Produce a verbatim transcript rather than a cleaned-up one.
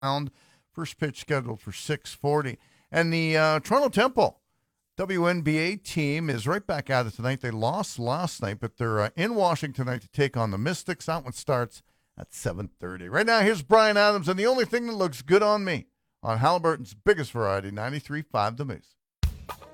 round. First pitch scheduled for six forty. And the uh, Toronto Temple W N B A team is right back at it tonight. They lost last night, but they're uh, in Washington tonight to take on the Mystics. That one starts at seven thirty. Right now, here's Brian Adams, and the only thing that looks good on me on Halliburton's biggest variety, ninety-three point five The Moose.